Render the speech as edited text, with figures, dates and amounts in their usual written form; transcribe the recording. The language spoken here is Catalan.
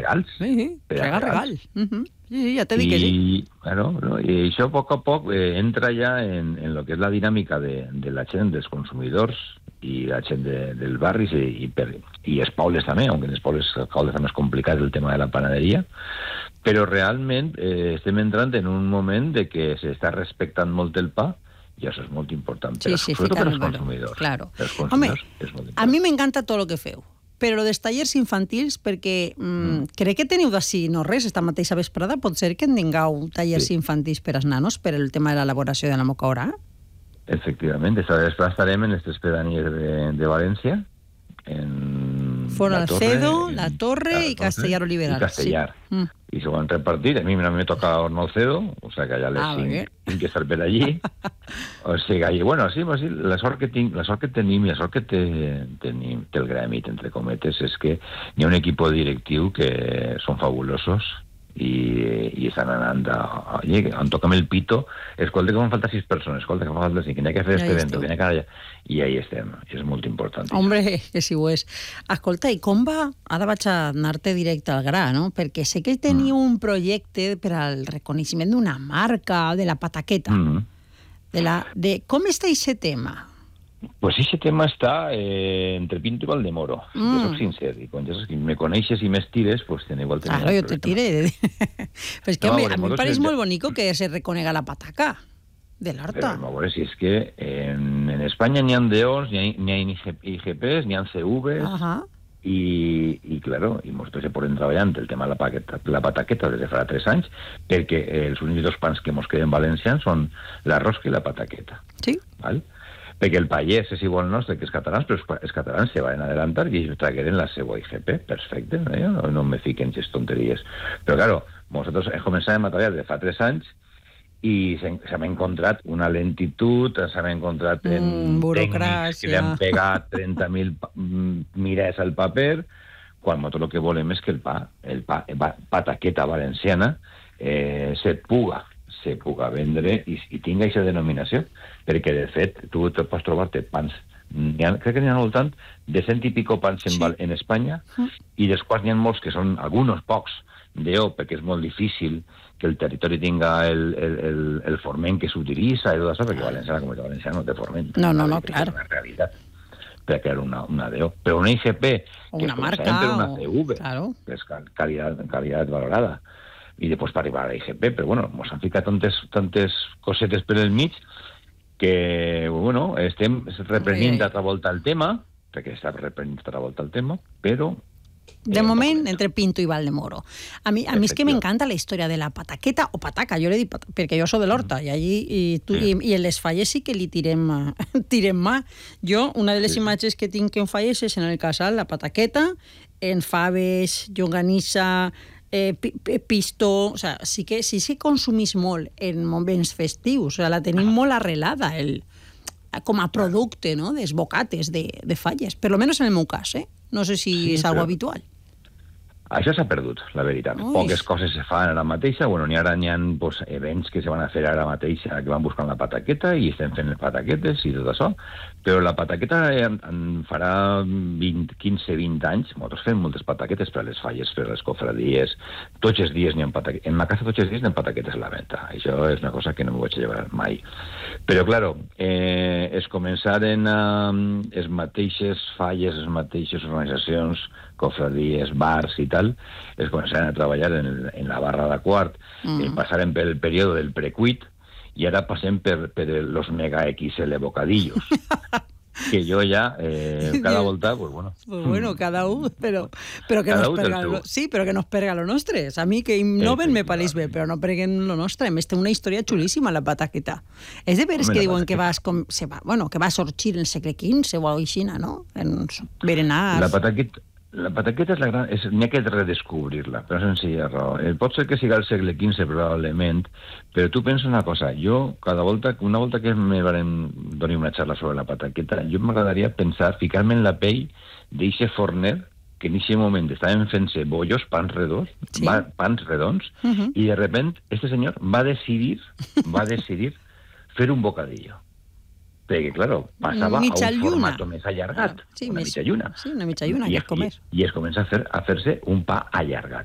regals. Sí, regal. Sí, ja t'he dit que sí. I això a poc entra ja en lo que és la dinàmica de la gent, dels consumidors i la gent del barri i els pobles també, aunque en els pobles és més complicat el tema de la panaderia, però realment estem entrant en un moment de que s'està respectant molt el pa i això és molt important, sobretot per als consumidors. Claro. Home, a mi m'encanta tot el que feu, però dels tallers infantils, perquè crec que teniu d'ací no res, esta mateixa vesprada, pot ser que en tingueu tallers infantils per als nanos per el tema de l'elaboració de la mocaora? Efectivament, esta vesprada estarem en les 3 pedanies de València, en Font Alcedo, La Torre i Castellar Oliveral. I Castellar. Sí. I se van repartir. A mi me toca Horno Alcedo, o sea que allà les 5 tinc que estar per allí. O sigui, bueno, sí, la sort que tenim i la sort que té el gremi, entre cometes, és que hi ha un equip directiu que són fabulosos i estan anant allí, on toquem el pito, escolta que fan falta 6 persones, escolta que fan falta 5, que n'hi ha que fer este evento, que n'hi ha que allà, i ahí estem, és molt important. Hombre, que sí ho és. Escolta, i com va? Ara vaig a anar-te directe al gra, no? Perquè sé que teniu un projecte per al reconeixement d'una marca, de la pataqueta. Com està aquest tema? Pues ese tema está entre Pinto y Valdemoro, si te soy sincero. Y cuando me coneixes y me estires, pues tiene igual... Claro, yo te tiré. Pero es que a mí me parece muy bonito que se reconega la pataca del horta. Pero, a veure, si es que en España ni han DOs, ni hay IGPs, ni han CVs... Ajá. I claro, i nosaltres ja podem treballar el tema de la pataqueta des de fa 3 anys, perquè els únics 2 pans que ens queden valencians són la rosca i la pataqueta. Sí. Val? Perquè el pallès és igual nostre que els catalans, però els catalans se van adelantar i ells tragueren la seva IGP, perfecte, no me fiquen en tonteries. Però claro, nosaltres començàvem a treballar des de fa 3 anys i s'ha encontrat una lentitud, s'ha encontrat en tècnics que li han pegat 30.000 mirets al paper, quan nosaltres el que volem és que el pataqueta valenciana se puga vendre i tinga aquesta denominació, perquè de fet tu pots trobar-te pans, crec que n'hi ha al voltant de 100 i pico pans en Espanya, i dels quals n'hi ha molts que són alguns pocs d'EO, perquè és molt difícil que el territori tinga el forment que s'utilitza i tot això, perquè la comunitat valenciana no té forment. No, clar. És una realitat per crear una DO. Però una IGP, que una marca, per una CV, que és qualitat valorada, i després per arribar a la IGP, però bueno, ens han ficat tantes cosetes per el mig que, bueno, estem reprenent d'altra volta el tema, perquè està reprenent d'altra volta el tema, però... De moment, entre Pinto i Valdemoro. A mi és que m'encanta la història de la pataqueta o pataca, jo le dic perquè jo soc de l'Horta i allí i en les falles sí que li tirem mà. Jo, una de les imatges que tinc en falles és en el casal, la pataqueta, en faves, llonganissa, pistó, o sea, sí que consumís molt en moments festius, o sea, la tenim molt arrelada com a producte, no?, dels bocates de falles, per lo menos en el meu cas, no sé si és algo habitual. Això s'ha perdut, la veritat. Poques coses se fan ara mateixa. Bueno, n'hi ha events que se van a fer ara mateixa que van buscant la pataqueta i estem fent les pataquetes i tot això. Però la pataqueta en farà 15-20 anys. Nosaltres fem moltes pataquetes per a les falles, per a les cofradies. Tots els dies n'hi ha pataquetes. En ma casa tots els dies n'hi ha pataquetes a la venda. Això és una cosa que no m'ho vaig llevar mai. Però, claro, es començaren les mateixes falles, les mateixes organitzacions, cofradies, bars i tal, es començaran a treballar en la barra de quart, passaren pel període del precuit i ara passem per los mega XL bocadillos. Que jo ja, cada volta, pues bueno... Pues bueno, cada un, però que nos perga... Sí, però que nos perga lo nostre. A mi que innoven me pareix bé, però no perguen lo nostre. A més, té una història xulíssima, la pataqueta. És de veres que diuen que va sorgir en el segle XV o així, no? En berenars... La pataqueta és la gran... N'hi ha que redescobrir-la, per una senzilla raó. Pot ser que siga el segle XV, probablement, però tu pensa una cosa. Jo, una volta que me varen donar una xarra sobre la pataqueta, jo m'agradaria pensar, ficar-me en la pell d'eixe forner que en aquest moment estaven fent-se bollos, pans redons, i de repente este senyor va decidir fer un bocadillo. Perquè, claro, passava a un format més allargat, una mitja lluna. Sí, una mitja lluna, que és comer. I es comença a fer-se un pa allargat.